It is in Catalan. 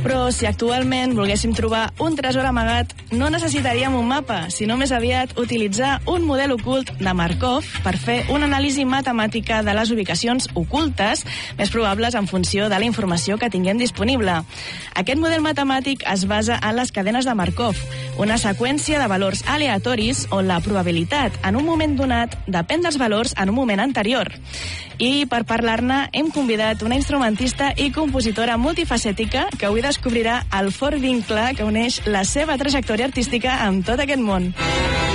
Però si actualment volguéssim trobar un tresor amagat, no necessitaríem un mapa, sinó més aviat utilitzar un model ocult de Markov per fer una anàlisi matemàtica de les ubicacions ocultes més probables en funció de la informació que tinguem disponible. Aquest model matemàtic es basa en les cadenes de Markov, una seqüència de valors aleatoris on la probabilitat en un moment donat depèn dels valors en un moment anterior. I per parlar-ne hem convidat una instrumentista i compositora multifacètica que avui descobrirà el fort vincle que uneix la seva trajectòria artística amb tot aquest món.